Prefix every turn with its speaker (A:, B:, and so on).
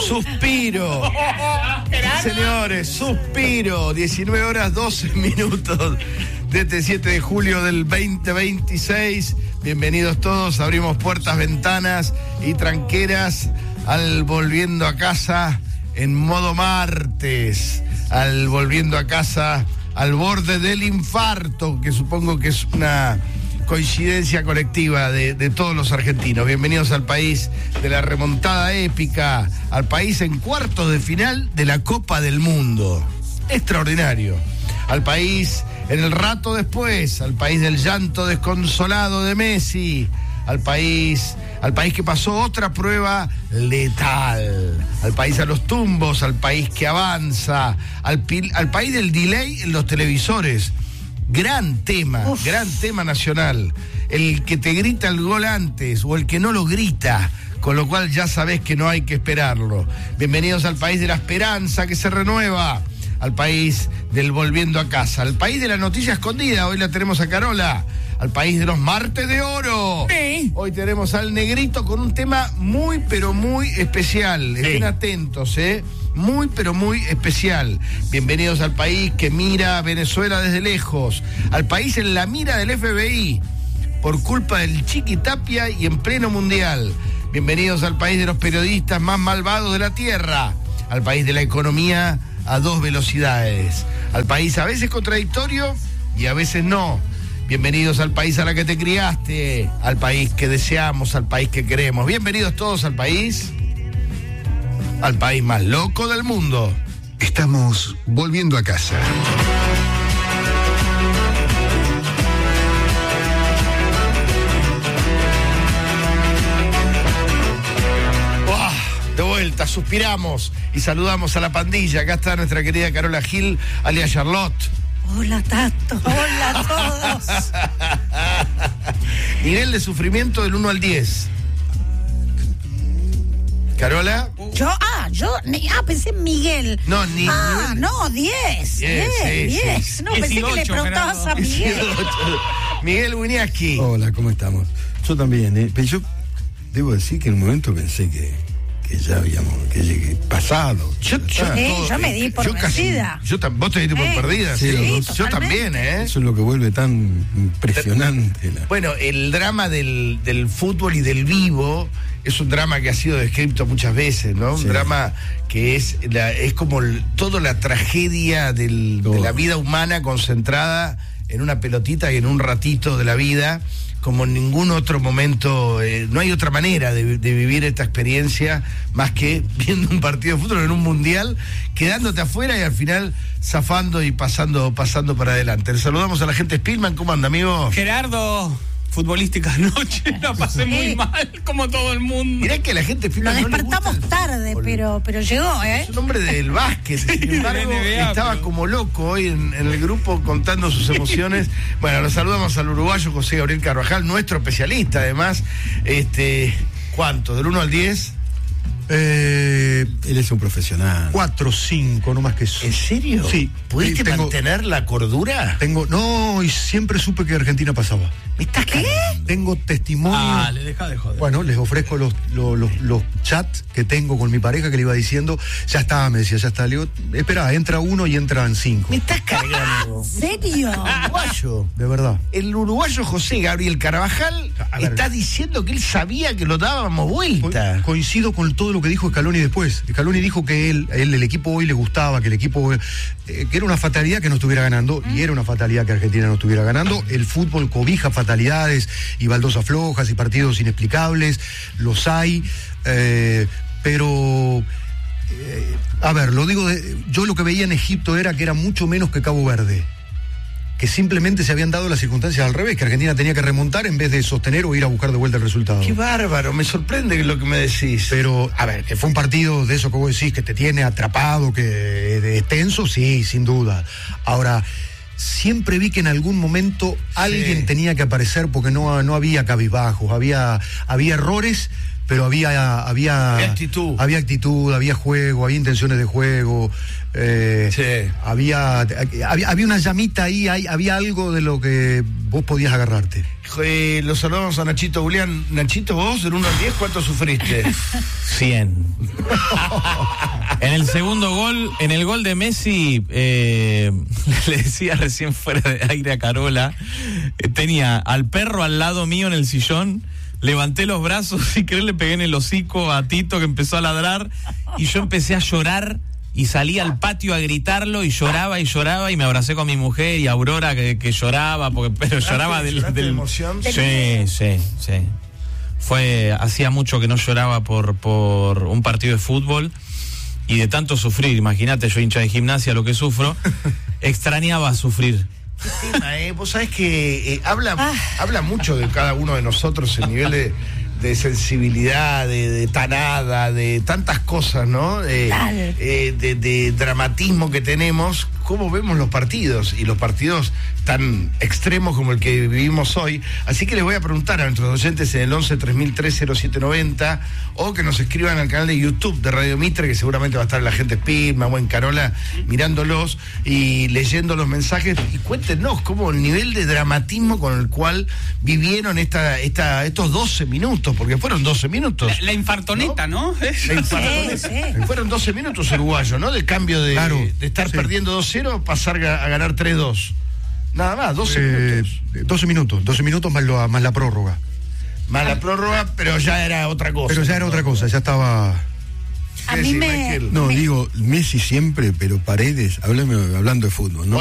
A: Suspiro. Señores, suspiro. 19 horas 12 minutos de este 7 de julio del 2026. Bienvenidos todos. Abrimos puertas, ventanas y tranqueras al Volviendo a Casa en modo martes. Al Volviendo a Casa al borde del infarto, que supongo que es una coincidencia colectiva de todos los argentinos. Bienvenidos al país de la remontada épica, al país en cuartos de final de la Copa del Mundo. Extraordinario. Al país en el rato después, al país del llanto desconsolado de Messi, al país que pasó otra prueba letal, al país a los tumbos, al país que avanza, al país del delay en los televisores. Gran tema nacional. El que te grita el gol antes o el que no lo grita, con lo cual ya sabés que no hay que esperarlo. Bienvenidos al país de la esperanza que se renueva, al país del Volviendo a Casa, al país de la noticia escondida. Hoy la tenemos a Carola. Al país de los martes de oro. Sí. Hoy tenemos al Negrito con un tema muy, pero muy especial. Sí. Estén atentos, muy, pero muy especial. Bienvenidos al país que mira a Venezuela desde lejos. Al país en la mira del FBI por culpa del Chiqui Tapia y en pleno mundial. Bienvenidos al país de los periodistas más malvados de la tierra. Al país de la economía a 2 velocidades. Al país a veces contradictorio y a veces no. Bienvenidos al país a la que te criaste, al país que deseamos, al país que queremos. Bienvenidos todos al país más loco del mundo.
B: Estamos volviendo a casa.
A: De vuelta, suspiramos y saludamos a la pandilla. Acá está nuestra querida Carola Gil, alias Charlotte.
C: Hola, Tato. Hola a todos.
A: Nivel de sufrimiento del 1 al 10. ¿Carola?
C: Pensé en Miguel.
A: No,
C: 10. 10. No, 18, pensé que le preguntabas a Miguel.
A: 18. Miguel Winiaski.
D: Hola, ¿cómo estamos? Yo también, Pero yo debo decir que en un momento pensé que ya habíamos, que llegué pasado.
C: Yo me di por vencida.
A: ¿Vos te diste por perdida?
D: Sí,
A: yo también,
D: Eso es lo que vuelve tan impresionante.
A: Bueno, el drama del fútbol y del vivo es un drama que ha sido descrito muchas veces, ¿no? Sí. Un drama que es como toda la tragedia de la vida humana concentrada en una pelotita y en un ratito de la vida. Como en ningún otro momento, no hay otra manera de vivir esta experiencia más que viendo un partido de fútbol en un mundial, quedándote afuera y al final zafando y pasando para adelante. Le saludamos a la gente de Spillman. ¿Cómo anda, amigo?
E: Gerardo, futbolística anoche, la pasé muy mal, como todo el mundo.
A: Mirá que la gente de Spillman
C: Lo despertamos tarde, pero llegó,
A: Es un hombre del básquet, sin embargo, estaba como loco hoy en el grupo contando sus emociones. Bueno, lo saludamos al uruguayo José Gabriel Carvajal, nuestro especialista además. ¿Cuánto? ¿Del 1 al 10?
D: Él es un profesional.
B: 4, 5, no más que eso.
A: ¿En serio?
B: Sí.
A: ¿Pudiste mantener la cordura?
B: Y siempre supe que Argentina pasaba.
A: ¿Me estás cagando?
B: Tengo testimonio.
E: Le deja de joder.
B: Bueno, les ofrezco los chats que tengo con mi pareja, que le iba diciendo, ya está, me decía, ya está. Le digo, espera, entra 1 y entran 5.
A: ¿Me estás cargando?
C: ¿En serio?
A: Uruguayo.
B: De verdad.
A: El uruguayo José Gabriel Carvajal está diciendo que él sabía que lo dábamos vuelta.
B: Coincido con todo lo que dijo Scaloni después. Scaloni dijo que el equipo hoy le gustaba, que el equipo que era una fatalidad que no estuviera ganando, y era una fatalidad que Argentina no estuviera ganando. El fútbol cobija fatalidades y baldosas flojas y partidos inexplicables, los hay, pero lo digo, yo lo que veía en Egipto era que era mucho menos que Cabo Verde, que simplemente se habían dado las circunstancias al revés, que Argentina tenía que remontar en vez de sostener o ir a buscar de vuelta el resultado.
A: Qué bárbaro, me sorprende lo que me decís.
B: Pero, que fue un partido de eso que vos decís, que te tiene atrapado, que es tenso, sí, sin duda. Ahora, siempre vi que en algún momento alguien tenía que aparecer, porque no había cabizbajos, había errores, pero había
A: actitud,
B: había juego, había intenciones de juego, había una llamita ahí, había algo de lo que vos podías agarrarte.
A: Lo saludamos a Nachito Julián. Nachito, vos, del 1 al 10, ¿cuánto sufriste?
F: 100. En el segundo gol, en el gol de Messi, le decía recién fuera de aire a Carola, tenía al perro al lado mío en el sillón, levanté los brazos y le pegué en el hocico a Tito, que empezó a ladrar, y yo empecé a llorar y salí al patio a gritarlo y lloraba y me abracé con mi mujer y Aurora que lloraba, pero lloraba
A: de emoción.
F: Sí. Hacía mucho que no lloraba por un partido de fútbol y de tanto sufrir. Imagínate, yo hincha de Gimnasia, lo que sufro, extrañaba sufrir.
A: ¿Qué tema, Vos sabés que habla mucho de cada uno de nosotros el nivel de sensibilidad, de tanada, de tantas cosas, ¿no? De dramatismo que tenemos, cómo vemos los partidos, y los partidos tan extremos como el que vivimos hoy. Así que les voy a preguntar a nuestros oyentes en el 11-3003-0790 o que nos escriban al canal de YouTube de Radio Mitre, que seguramente va a estar la gente Spin, Mamá en Carola, mirándolos y leyendo los mensajes, y cuéntenos cómo el nivel de dramatismo con el cual vivieron estos 12 minutos, porque fueron 12 minutos.
E: La infartoneta, ¿no?
A: La infartoneta. Sí. Fueron 12 minutos uruguayos, ¿no? De cambio de estar perdiendo 2-0, pasar a ganar 3-2. Nada más, 12 minutos.
B: 12 minutos más la prórroga.
A: Más la prórroga, pero ya era otra cosa.
B: Ya estaba...
C: A mí
D: digo, Messi siempre, pero Paredes, hablando de fútbol, ¿no?